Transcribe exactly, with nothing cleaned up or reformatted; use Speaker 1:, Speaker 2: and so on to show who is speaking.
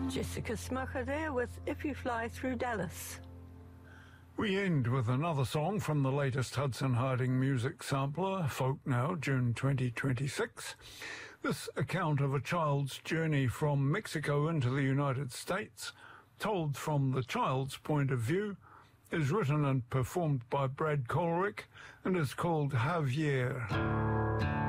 Speaker 1: Jessica Smucker there with If You Fly Through Dallas.
Speaker 2: We end with another song from the latest Hudson Harding music sampler, Folk Now, June twenty twenty-six. This account of a child's journey from Mexico into the United States, told from the child's point of view, is written and performed by Brad Colrick and is called Javier.